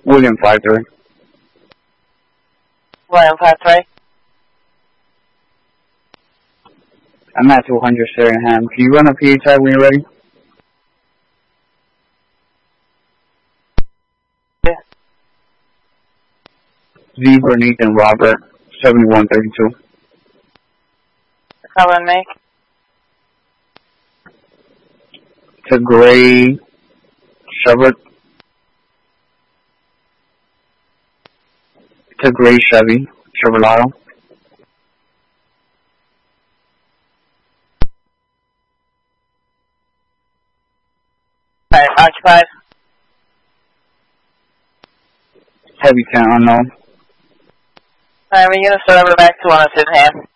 William 53. William 53. I'm at 200 Sheringham. Can you run a PHI when you're ready? Yeah. Zebra Nathan Robert, 7132. Color and make? It's a gray Chevrolet. It's a gray Chevy Chevrolet. Alright, occupied. Heavy tent unknown. Alright, we're gonna start over back to 106 hand.